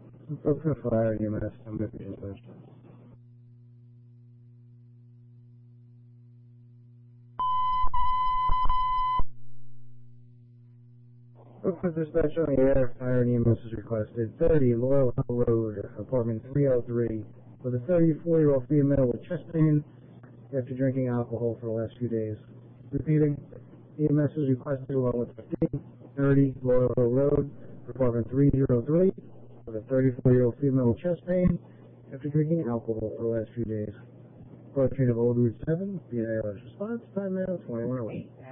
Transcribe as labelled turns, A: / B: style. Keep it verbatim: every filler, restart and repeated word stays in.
A: Open fire, E M S, I'm going to be in touch. Open dispatch on the air, fire and E M S is requested. thirty Laurel Hill Road, apartment three oh three, with a thirty-four-year-old female with chest pain after drinking alcohol for the last few days. Repeating, E M S is requested along with fifteen thirty Laurel Hill Road, apartment three oh three, with a thirty-four-year-old female with chest pain after drinking alcohol for the last few days. Approaching of Old Route seven, B A L S response, time now twenty-one oh eight.